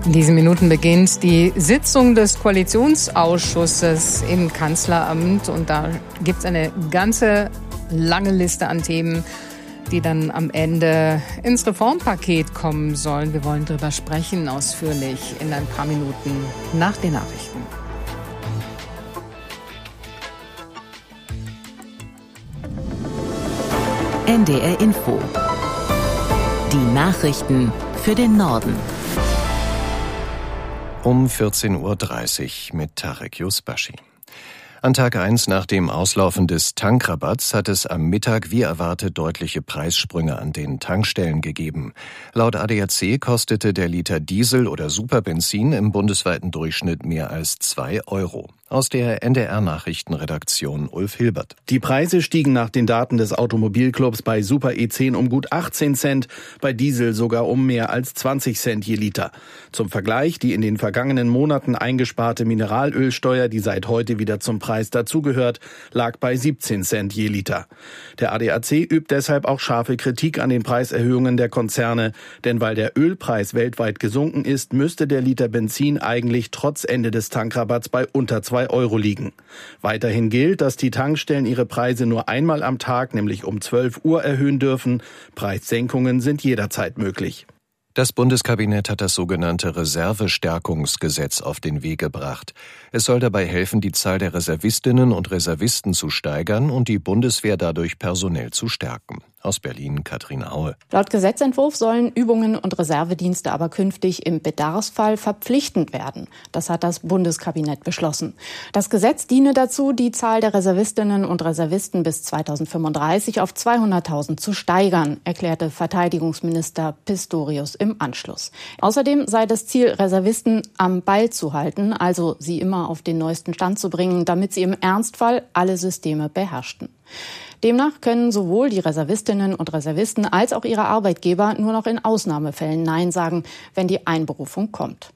In diesen Minuten beginnt die Sitzung des Koalitionsausschusses im Kanzleramt und da gibt es eine ganze lange Liste an Themen, die dann am Ende ins Reformpaket kommen sollen. Wir wollen darüber sprechen, ausführlich in ein paar Minuten nach den Nachrichten. NDR Info. Die Nachrichten für den Norden. Um 14.30 Uhr mit Tarek Yusbashi. An Tag 1 nach dem Auslaufen des Tankrabatts hat es am Mittag wie erwartet deutliche Preissprünge an den Tankstellen gegeben. Laut ADAC kostete der Liter Diesel oder Superbenzin im bundesweiten Durchschnitt mehr als 2 Euro. Aus der NDR-Nachrichtenredaktion Ulf Hilbert. Die Preise stiegen nach den Daten des Automobilclubs bei Super E10 um gut 18 Cent, bei Diesel sogar um mehr als 20 Cent je Liter. Zum Vergleich, die in den vergangenen Monaten eingesparte Mineralölsteuer, die seit heute wieder zum Preis dazugehört, lag bei 17 Cent je Liter. Der ADAC übt deshalb auch scharfe Kritik an den Preiserhöhungen der Konzerne, denn weil der Ölpreis weltweit gesunken ist, müsste der Liter Benzin eigentlich trotz Ende des Tankrabatts bei unter 2 Euro liegen. Weiterhin gilt, dass die Tankstellen ihre Preise nur einmal am Tag, nämlich um 12 Uhr, erhöhen dürfen. Preissenkungen sind jederzeit möglich. Das Bundeskabinett hat das sogenannte Reservestärkungsgesetz auf den Weg gebracht. Es soll dabei helfen, die Zahl der Reservistinnen und Reservisten zu steigern und die Bundeswehr dadurch personell zu stärken. Aus Berlin, Katrin Aue. Laut Gesetzentwurf sollen Übungen und Reservedienste aber künftig im Bedarfsfall verpflichtend werden. Das hat das Bundeskabinett beschlossen. Das Gesetz diene dazu, die Zahl der Reservistinnen und Reservisten bis 2035 auf 200.000 zu steigern, erklärte Verteidigungsminister Pistorius im Anschluss. Außerdem sei das Ziel, Reservisten am Ball zu halten, also sie immer auf den neuesten Stand zu bringen, damit sie im Ernstfall alle Systeme beherrschten. Demnach können sowohl die Reservistinnen und Reservisten als auch ihre Arbeitgeber nur noch in Ausnahmefällen Nein sagen, wenn die Einberufung kommt.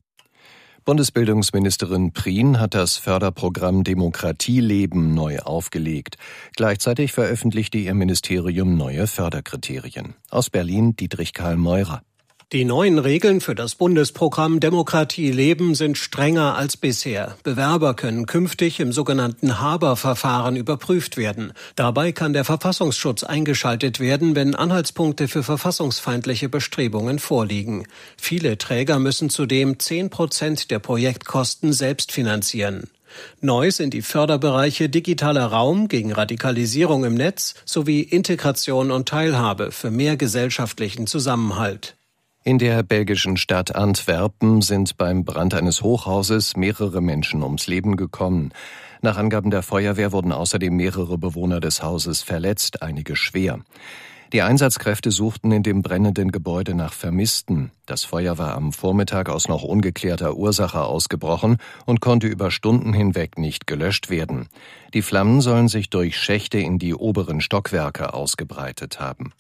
Bundesbildungsministerin Prien hat das Förderprogramm Demokratie leben neu aufgelegt. Gleichzeitig veröffentlichte ihr Ministerium neue Förderkriterien. Aus Berlin Dietrich Karl Meurer. Die neuen Regeln für das Bundesprogramm Demokratie leben sind strenger als bisher. Bewerber können künftig im sogenannten Haber-Verfahren überprüft werden. Dabei kann der Verfassungsschutz eingeschaltet werden, wenn Anhaltspunkte für verfassungsfeindliche Bestrebungen vorliegen. Viele Träger müssen zudem 10% der Projektkosten selbst finanzieren. Neu sind die Förderbereiche digitaler Raum gegen Radikalisierung im Netz sowie Integration und Teilhabe für mehr gesellschaftlichen Zusammenhalt. In der belgischen Stadt Antwerpen sind beim Brand eines Hochhauses mehrere Menschen ums Leben gekommen. Nach Angaben der Feuerwehr wurden außerdem mehrere Bewohner des Hauses verletzt, einige schwer. Die Einsatzkräfte suchten in dem brennenden Gebäude nach Vermissten. Das Feuer war am Vormittag aus noch ungeklärter Ursache ausgebrochen und konnte über Stunden hinweg nicht gelöscht werden. Die Flammen sollen sich durch Schächte in die oberen Stockwerke ausgebreitet haben.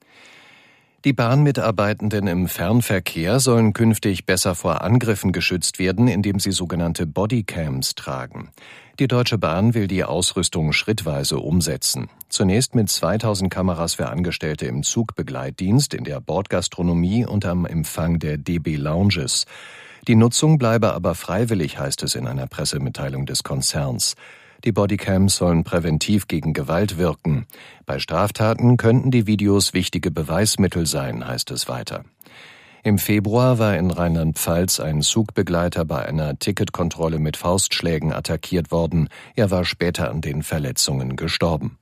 Die Bahnmitarbeitenden im Fernverkehr sollen künftig besser vor Angriffen geschützt werden, indem sie sogenannte Bodycams tragen. Die Deutsche Bahn will die Ausrüstung schrittweise umsetzen. Zunächst mit 2000 Kameras für Angestellte im Zugbegleitdienst, in der Bordgastronomie und am Empfang der DB Lounges. Die Nutzung bleibe aber freiwillig, heißt es in einer Pressemitteilung des Konzerns. Die Bodycams sollen präventiv gegen Gewalt wirken. Bei Straftaten könnten die Videos wichtige Beweismittel sein, heißt es weiter. Im Februar war in Rheinland-Pfalz ein Zugbegleiter bei einer Ticketkontrolle mit Faustschlägen attackiert worden. Er war später an den Verletzungen gestorben.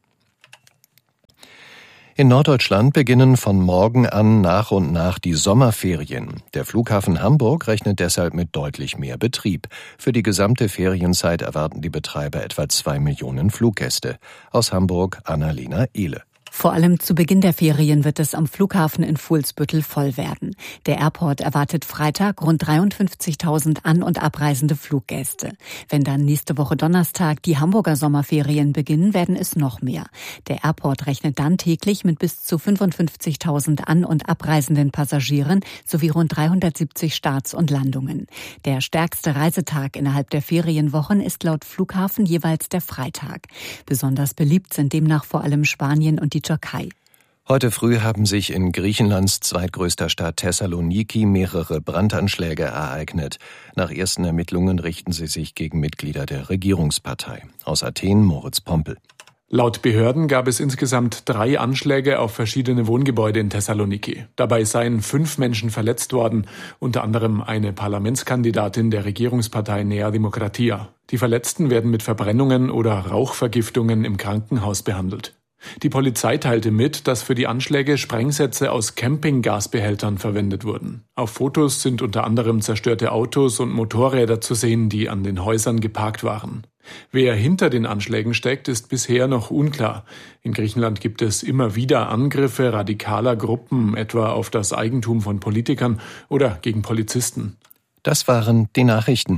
In Norddeutschland beginnen von morgen an nach und nach die Sommerferien. Der Flughafen Hamburg rechnet deshalb mit deutlich mehr Betrieb. Für die gesamte Ferienzeit erwarten die Betreiber etwa 2 Millionen Fluggäste. Aus Hamburg Annalena Ehle. Vor allem zu Beginn der Ferien wird es am Flughafen in Fuhlsbüttel voll werden. Der Airport erwartet Freitag rund 53.000 an- und abreisende Fluggäste. Wenn dann nächste Woche Donnerstag die Hamburger Sommerferien beginnen, werden es noch mehr. Der Airport rechnet dann täglich mit bis zu 55.000 an- und abreisenden Passagieren sowie rund 370 Starts und Landungen. Der stärkste Reisetag innerhalb der Ferienwochen ist laut Flughafen jeweils der Freitag. Besonders beliebt sind demnach vor allem Spanien und die Türkei. Heute früh haben sich in Griechenlands zweitgrößter Stadt Thessaloniki mehrere Brandanschläge ereignet. Nach ersten Ermittlungen richten sie sich gegen Mitglieder der Regierungspartei. Aus Athen Moritz Pompel. Laut Behörden gab es insgesamt 3 Anschläge auf verschiedene Wohngebäude in Thessaloniki. Dabei seien 5 Menschen verletzt worden, unter anderem eine Parlamentskandidatin der Regierungspartei Nea Demokratia. Die Verletzten werden mit Verbrennungen oder Rauchvergiftungen im Krankenhaus behandelt. Die Polizei teilte mit, dass für die Anschläge Sprengsätze aus Campinggasbehältern verwendet wurden. Auf Fotos sind unter anderem zerstörte Autos und Motorräder zu sehen, die an den Häusern geparkt waren. Wer hinter den Anschlägen steckt, ist bisher noch unklar. In Griechenland gibt es immer wieder Angriffe radikaler Gruppen, etwa auf das Eigentum von Politikern oder gegen Polizisten. Das waren die Nachrichten.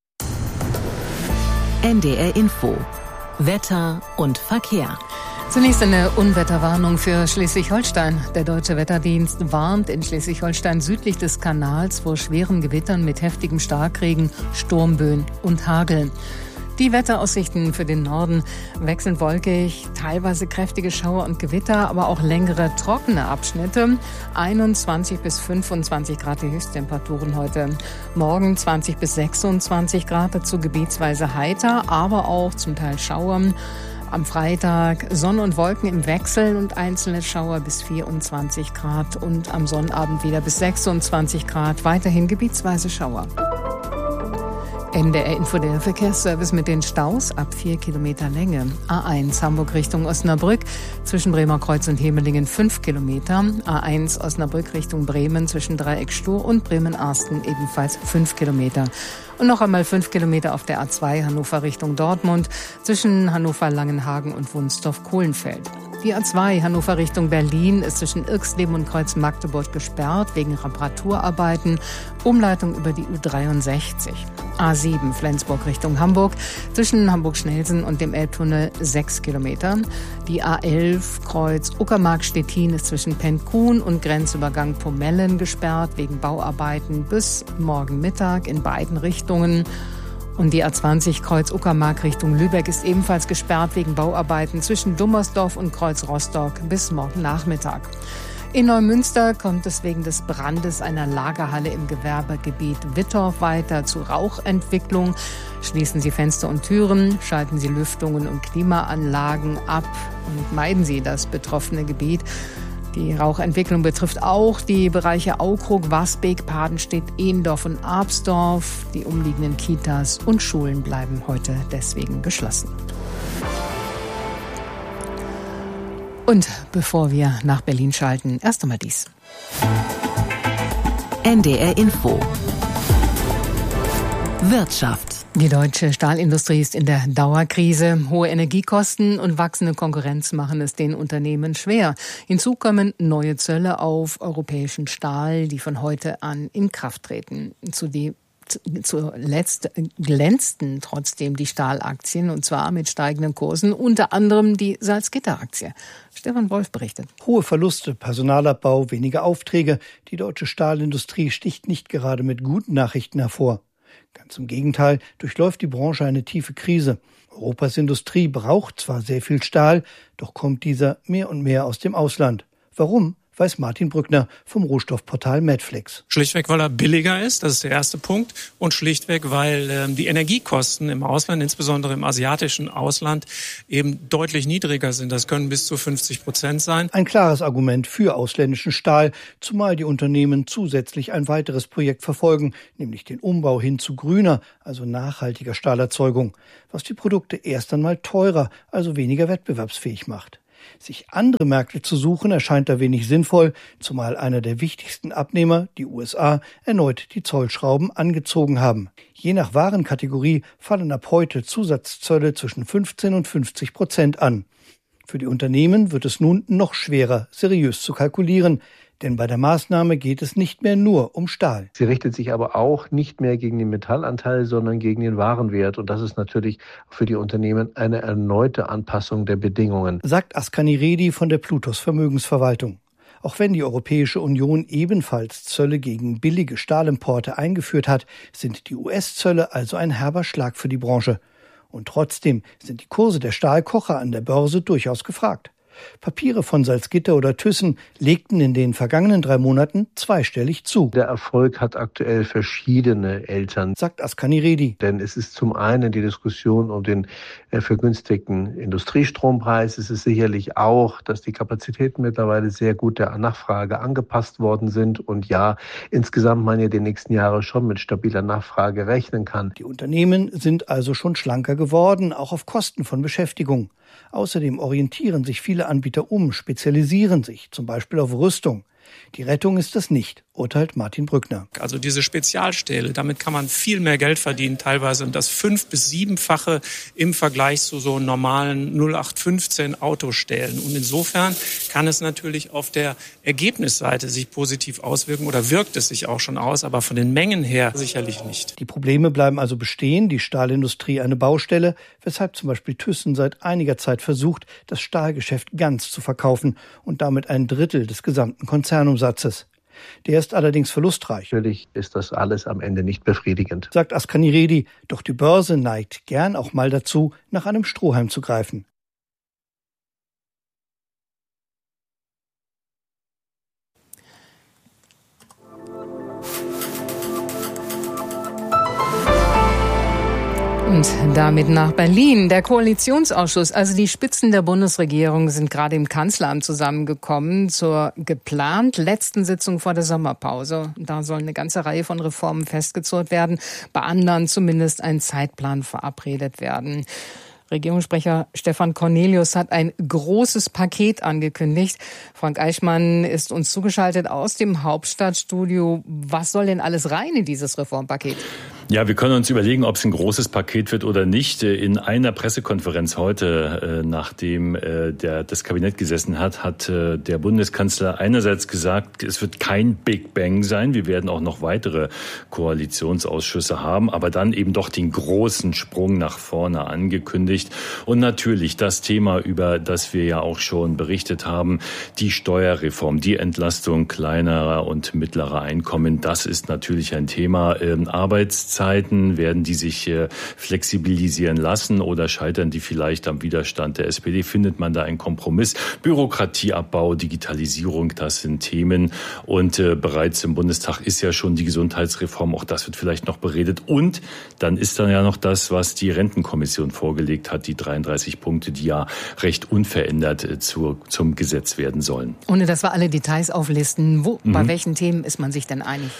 NDR Info. Wetter und Verkehr. Zunächst eine Unwetterwarnung für Schleswig-Holstein. Der Deutsche Wetterdienst warnt in Schleswig-Holstein südlich des Kanals vor schweren Gewittern mit heftigem Starkregen, Sturmböen und Hagel. Die Wetteraussichten für den Norden: wechselnd wolkig, teilweise kräftige Schauer und Gewitter, aber auch längere trockene Abschnitte. 21 bis 25 Grad die Höchsttemperaturen heute. Morgen 20 bis 26 Grad, dazu gebietsweise heiter, aber auch zum Teil Schauer. Am Freitag Sonne und Wolken im Wechsel und einzelne Schauer bis 24 Grad und am Sonnabend wieder bis 26 Grad, weiterhin gebietsweise Schauer. NDR Info, der Verkehrsservice mit den Staus ab 4 Kilometer Länge. A1 Hamburg Richtung Osnabrück zwischen Bremerkreuz und Hemelingen 5 Kilometer. A1 Osnabrück Richtung Bremen zwischen Dreieck Stur und Bremen-Arsten ebenfalls 5 Kilometer. Und noch einmal 5 Kilometer auf der A2 Hannover Richtung Dortmund zwischen Hannover-Langenhagen und Wunstorf-Kohlenfeld. Die A2 Hannover Richtung Berlin ist zwischen Irxleben und Kreuz-Magdeburg gesperrt wegen Reparaturarbeiten. Umleitung über die U63. A7 Flensburg Richtung Hamburg zwischen Hamburg-Schnelsen und dem Elbtunnel 6 Kilometer. Die A11 Kreuz Uckermark-Stettin ist zwischen Penkuhn und Grenzübergang Pomellen gesperrt wegen Bauarbeiten bis morgen Mittag in beiden Richtungen. Und die A20 Kreuz Uckermark Richtung Lübeck ist ebenfalls gesperrt wegen Bauarbeiten zwischen Dummersdorf und Kreuz Rostock bis morgen Nachmittag. In Neumünster kommt es wegen des Brandes einer Lagerhalle im Gewerbegebiet Wittorf weiter zu Rauchentwicklung. Schließen Sie Fenster und Türen, schalten Sie Lüftungen und Klimaanlagen ab und meiden Sie das betroffene Gebiet. Die Rauchentwicklung betrifft auch die Bereiche Aukrug, Wasbeek, Padenstedt, Ehendorf und Absdorf. Die umliegenden Kitas und Schulen bleiben heute deswegen geschlossen. Und bevor wir nach Berlin schalten, erst einmal dies. NDR Info. Wirtschaft. Die deutsche Stahlindustrie ist in der Dauerkrise. Hohe Energiekosten und wachsende Konkurrenz machen es den Unternehmen schwer. Hinzu kommen neue Zölle auf europäischen Stahl, die von heute an in Kraft treten. Zuletzt glänzten trotzdem die Stahlaktien, und zwar mit steigenden Kursen, unter anderem die Salzgitter-Aktie. Stefan Wolf berichtet. Hohe Verluste, Personalabbau, weniger Aufträge. Die deutsche Stahlindustrie sticht nicht gerade mit guten Nachrichten hervor. Ganz im Gegenteil, durchläuft die Branche eine tiefe Krise. Europas Industrie braucht zwar sehr viel Stahl, doch kommt dieser mehr und mehr aus dem Ausland. Warum? Weiß Martin Brückner vom Rohstoffportal Medflex. Schlichtweg, weil er billiger ist, das ist der erste Punkt. Und schlichtweg, weil die Energiekosten im Ausland, insbesondere im asiatischen Ausland, eben deutlich niedriger sind. Das können bis zu 50% sein. Ein klares Argument für ausländischen Stahl, zumal die Unternehmen zusätzlich ein weiteres Projekt verfolgen, nämlich den Umbau hin zu grüner, also nachhaltiger Stahlerzeugung, was die Produkte erst einmal teurer, also weniger wettbewerbsfähig macht. Sich andere Märkte zu suchen, erscheint da wenig sinnvoll, zumal einer der wichtigsten Abnehmer, die USA, erneut die Zollschrauben angezogen haben. Je nach Warenkategorie fallen ab heute Zusatzzölle zwischen 15 und 50% an. Für die Unternehmen wird es nun noch schwerer, seriös zu kalkulieren. Denn bei der Maßnahme geht es nicht mehr nur um Stahl. Sie richtet sich aber auch nicht mehr gegen den Metallanteil, sondern gegen den Warenwert. Und das ist natürlich für die Unternehmen eine erneute Anpassung der Bedingungen, sagt Askani Redi von der Plutos Vermögensverwaltung. Auch wenn die Europäische Union ebenfalls Zölle gegen billige Stahlimporte eingeführt hat, sind die US-Zölle also ein herber Schlag für die Branche. Und trotzdem sind die Kurse der Stahlkocher an der Börse durchaus gefragt. Papiere von Salzgitter oder Thyssen legten in den vergangenen 3 Monaten zweistellig zu. Der Erfolg hat aktuell verschiedene Eltern, sagt Ascaniredi. Denn es ist zum einen die Diskussion um den vergünstigten Industriestrompreis. Es ist sicherlich auch, dass die Kapazitäten mittlerweile sehr gut der Nachfrage angepasst worden sind. Und ja, insgesamt man ja die nächsten Jahre schon mit stabiler Nachfrage rechnen kann. Die Unternehmen sind also schon schlanker geworden, auch auf Kosten von Beschäftigung. Außerdem orientieren sich viele Anbieter spezialisieren sich, zum Beispiel auf Rüstung. Die Rettung ist das nicht, urteilt Martin Brückner. Also diese Spezialstähle, damit kann man viel mehr Geld verdienen, teilweise um das 5- bis 7-fache im Vergleich zu so normalen 0815 Autostählen. Und insofern kann es natürlich auf der Ergebnisseite sich positiv auswirken oder wirkt es sich auch schon aus, aber von den Mengen her sicherlich nicht. Die Probleme bleiben also bestehen, die Stahlindustrie eine Baustelle, weshalb zum Beispiel Thyssen seit einiger Zeit versucht, das Stahlgeschäft ganz zu verkaufen und damit 1/3 des gesamten Konzernumsatzes. Der ist allerdings verlustreich. Natürlich ist das alles am Ende nicht befriedigend, sagt Ascaniredi. Doch die Börse neigt gern auch mal dazu, nach einem Strohhalm zu greifen. Und damit nach Berlin. Der Koalitionsausschuss, also die Spitzen der Bundesregierung, sind gerade im Kanzleramt zusammengekommen zur geplant letzten Sitzung vor der Sommerpause. Da soll eine ganze Reihe von Reformen festgezurrt werden, bei anderen zumindest ein Zeitplan verabredet werden. Regierungssprecher Stefan Cornelius hat ein großes Paket angekündigt. Frank Eichmann ist uns zugeschaltet aus dem Hauptstadtstudio. Was soll denn alles rein in dieses Reformpaket? Ja, wir können uns überlegen, ob es ein großes Paket wird oder nicht. In einer Pressekonferenz heute, nachdem das Kabinett gesessen hat, hat der Bundeskanzler einerseits gesagt, es wird kein Big Bang sein. Wir werden auch noch weitere Koalitionsausschüsse haben, aber dann eben doch den großen Sprung nach vorne angekündigt. Und natürlich das Thema, über das wir ja auch schon berichtet haben, die Steuerreform, die Entlastung kleinerer und mittlerer Einkommen, das ist natürlich ein Thema. Arbeitszeiten, werden die sich flexibilisieren lassen oder scheitern die vielleicht am Widerstand der SPD? Findet man da einen Kompromiss? Bürokratieabbau, Digitalisierung, das sind Themen. Und bereits im Bundestag ist ja schon die Gesundheitsreform, auch das wird vielleicht noch beredet. Und dann ist dann ja noch das, was die Rentenkommission vorgelegt hat, die 33 Punkte, die ja recht unverändert zum Gesetz werden sollen. Ohne dass wir alle Details auflisten, bei welchen Themen ist man sich denn einig?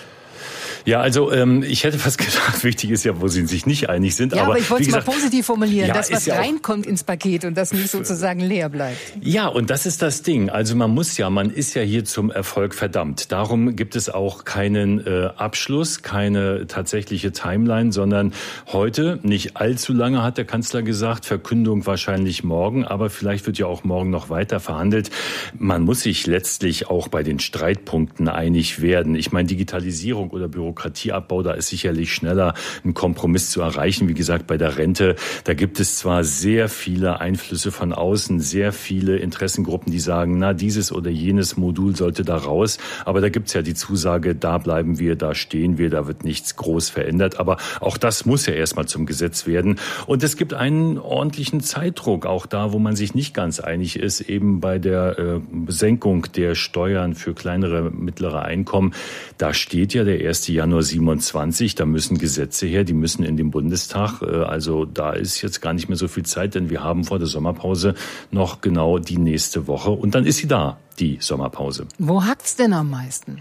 Ja, also ich hätte fast gesagt, wichtig ist ja, wo sie sich nicht einig sind. Ja, aber ich wollte es mal positiv formulieren, ja, dass was reinkommt ins Paket und das nicht sozusagen leer bleibt. Ja, und das ist das Ding. Also man ist ja hier zum Erfolg verdammt. Darum gibt es auch keinen Abschluss, keine tatsächliche Timeline, sondern heute, nicht allzu lange, hat der Kanzler gesagt, Verkündung wahrscheinlich morgen, aber vielleicht wird ja auch morgen noch weiter verhandelt. Man muss sich letztlich auch bei den Streitpunkten einig werden. Ich meine, Digitalisierung oder Bürokratieabbau, da ist sicherlich schneller ein Kompromiss zu erreichen. Wie gesagt, bei der Rente, da gibt es zwar sehr viele Einflüsse von außen, sehr viele Interessengruppen, die sagen, na, dieses oder jenes Modul sollte da raus. Aber da gibt es ja die Zusage, da bleiben wir, da stehen wir, da wird nichts groß verändert. Aber auch das muss ja erstmal zum Gesetz werden. Und es gibt einen ordentlichen Zeitdruck, auch da, wo man sich nicht ganz einig ist, eben bei der Senkung der Steuern für kleinere, mittlere Einkommen. Da steht ja der 1. Januar 27, da müssen Gesetze her, die müssen in den Bundestag. Also da ist jetzt gar nicht mehr so viel Zeit, denn wir haben vor der Sommerpause noch genau die nächste Woche. Und dann ist sie da, die Sommerpause. Wo hakt's denn am meisten?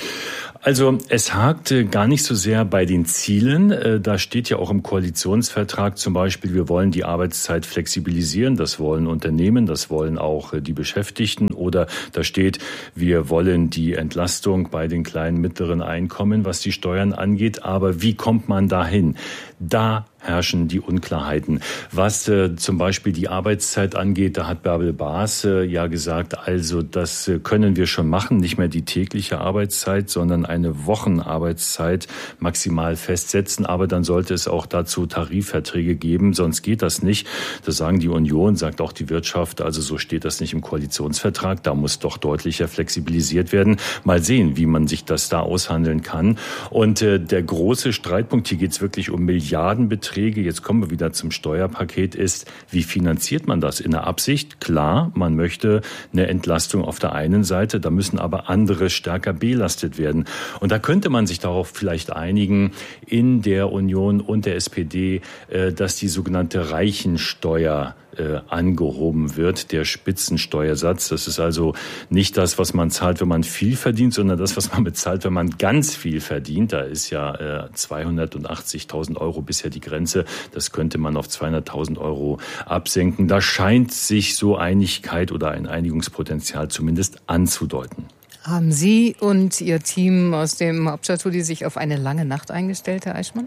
Also es hakt gar nicht so sehr bei den Zielen. Da steht ja auch im Koalitionsvertrag zum Beispiel, wir wollen die Arbeitszeit flexibilisieren. Das wollen Unternehmen, das wollen auch die Beschäftigten. Oder da steht, wir wollen die Entlastung bei den kleinen, mittleren Einkommen, was die Steuern angeht. Aber wie kommt man dahin? Da herrschen die Unklarheiten. Was zum Beispiel die Arbeitszeit angeht, da hat Bärbel Baas ja gesagt, also das können wir schon machen, nicht mehr die tägliche Arbeitszeit, sondern eine Wochenarbeitszeit maximal festsetzen. Aber dann sollte es auch dazu Tarifverträge geben, sonst geht das nicht. Das sagen die Union, sagt auch die Wirtschaft, also so steht das nicht im Koalitionsvertrag. Da muss doch deutlicher flexibilisiert werden. Mal sehen, wie man sich das da aushandeln kann. Und der große Streitpunkt, hier geht es wirklich um Milliardenbeträge, Beträge, jetzt kommen wir wieder zum Steuerpaket, ist, wie finanziert man das? In der Absicht, klar, man möchte eine Entlastung auf der einen Seite, da müssen aber andere stärker belastet werden. Und da könnte man sich darauf vielleicht einigen, in der Union und der SPD, dass die sogenannte Reichensteuer angehoben wird, der Spitzensteuersatz. Das ist also nicht das, was man zahlt, wenn man viel verdient, sondern das, was man bezahlt, wenn man ganz viel verdient. Da ist ja 280.000 Euro bisher die Grenze. Das könnte man auf 200.000 Euro absenken. Da scheint sich so Einigkeit oder ein Einigungspotenzial zumindest anzudeuten. Haben Sie und Ihr Team aus dem Hauptstadtstudio sich auf eine lange Nacht eingestellt, Herr Eichmann?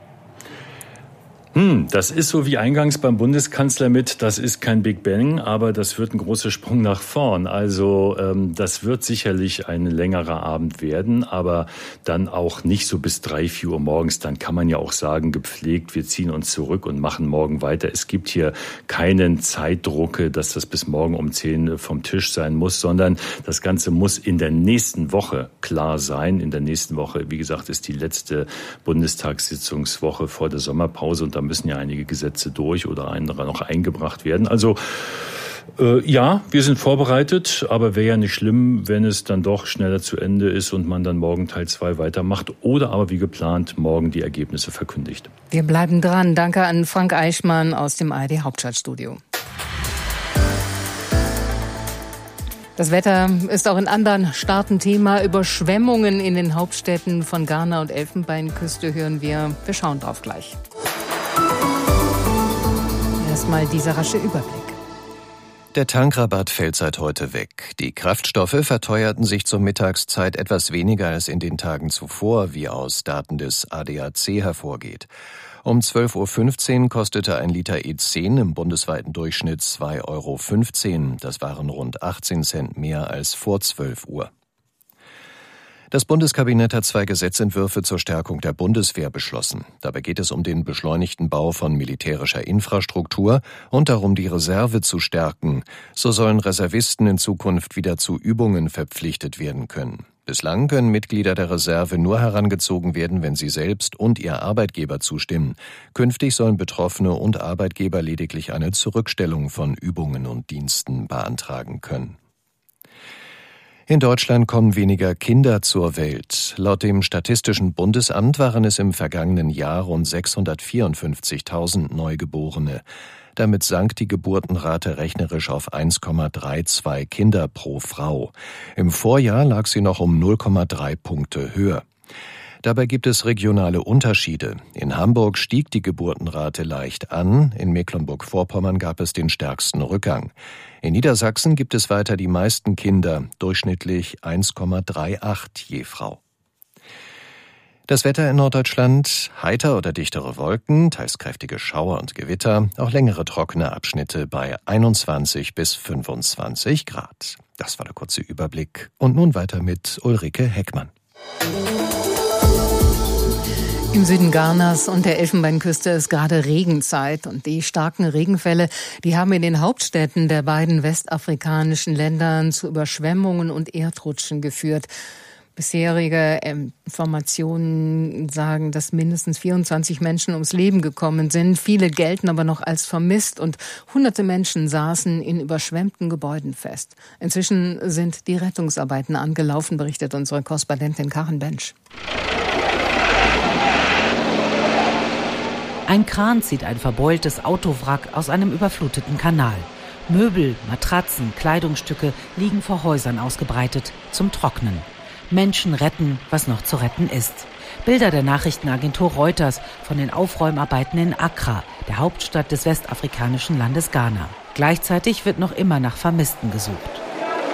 Das ist so wie eingangs beim Bundeskanzler das ist kein Big Bang, aber das wird ein großer Sprung nach vorn. Also das wird sicherlich ein längerer Abend werden, aber dann auch nicht so bis 3, 4 Uhr morgens. Dann kann man ja auch sagen, gepflegt, wir ziehen uns zurück und machen morgen weiter. Es gibt hier keinen Zeitdruck, dass das bis morgen um 10 vom Tisch sein muss, sondern das Ganze muss in der nächsten Woche klar sein. In der nächsten Woche, wie gesagt, ist die letzte Bundestagssitzungswoche vor der Sommerpause und da müssen ja einige Gesetze durch oder andere noch eingebracht werden. Also ja, wir sind vorbereitet, aber wäre ja nicht schlimm, wenn es dann doch schneller zu Ende ist und man dann morgen Teil 2 weitermacht oder aber wie geplant morgen die Ergebnisse verkündigt. Wir bleiben dran. Danke an Frank Eichmann aus dem ARD Hauptstadtstudio. Das Wetter ist auch in anderen Staaten Thema. Überschwemmungen in den Hauptstädten von Ghana und Elfenbeinküste hören wir. Wir schauen drauf gleich. Erstmal dieser rasche Überblick. Der Tankrabatt fällt seit heute weg. Die Kraftstoffe verteuerten sich zur Mittagszeit etwas weniger als in den Tagen zuvor, wie aus Daten des ADAC hervorgeht. Um 12.15 Uhr kostete ein Liter E10 im bundesweiten Durchschnitt 2,15 €. Das waren rund 18 Cent mehr als vor 12 Uhr. Das Bundeskabinett hat 2 Gesetzentwürfe zur Stärkung der Bundeswehr beschlossen. Dabei geht es um den beschleunigten Bau von militärischer Infrastruktur und darum, die Reserve zu stärken. So sollen Reservisten in Zukunft wieder zu Übungen verpflichtet werden können. Bislang können Mitglieder der Reserve nur herangezogen werden, wenn sie selbst und ihr Arbeitgeber zustimmen. Künftig sollen Betroffene und Arbeitgeber lediglich eine Zurückstellung von Übungen und Diensten beantragen können. In Deutschland kommen weniger Kinder zur Welt. Laut dem Statistischen Bundesamt waren es im vergangenen Jahr rund 654.000 Neugeborene. Damit sank die Geburtenrate rechnerisch auf 1,32 Kinder pro Frau. Im Vorjahr lag sie noch um 0,3 Punkte höher. Dabei gibt es regionale Unterschiede. In Hamburg stieg die Geburtenrate leicht an, in Mecklenburg-Vorpommern gab es den stärksten Rückgang. In Niedersachsen gibt es weiter die meisten Kinder, durchschnittlich 1,38 je Frau. Das Wetter in Norddeutschland: heiter oder dichtere Wolken, teils kräftige Schauer und Gewitter, auch längere trockene Abschnitte bei 21 bis 25 Grad. Das war der kurze Überblick. Und nun weiter mit Ulrike Heckmann. Im Süden Ghanas und der Elfenbeinküste ist gerade Regenzeit und die starken Regenfälle, die haben in den Hauptstädten der beiden westafrikanischen Länder zu Überschwemmungen und Erdrutschen geführt. Bisherige Informationen sagen, dass mindestens 24 Menschen ums Leben gekommen sind. Viele gelten aber noch als vermisst und hunderte Menschen saßen in überschwemmten Gebäuden fest. Inzwischen sind die Rettungsarbeiten angelaufen, berichtet unsere Korrespondentin Karin Bensch. Ein Kran zieht ein verbeultes Autowrack aus einem überfluteten Kanal. Möbel, Matratzen, Kleidungsstücke liegen vor Häusern ausgebreitet zum Trocknen. Menschen retten, was noch zu retten ist. Bilder der Nachrichtenagentur Reuters von den Aufräumarbeiten in Accra, der Hauptstadt des westafrikanischen Landes Ghana. Gleichzeitig wird noch immer nach Vermissten gesucht.